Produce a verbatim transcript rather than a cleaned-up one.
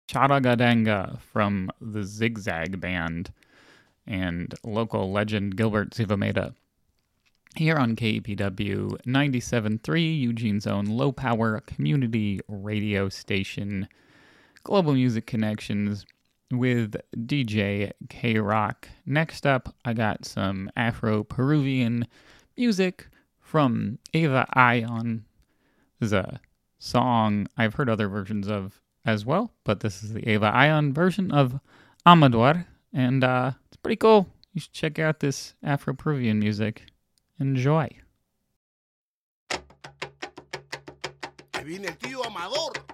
Charagadanga from the Zigzag Band and local legend Gilbert Zivameda. Here on K E P W ninety-seven point three, Eugene's own low-power community radio station, Global Music Connections with D J K-Rock. Next up, I got some Afro-Peruvian music from Eva Ion. This is a song I've heard other versions of as well, but this is the Eva Ion version of Amador, and uh, it's pretty cool. You should check out this Afro-Peruvian music. Enjoy. Que viene el tío Amador.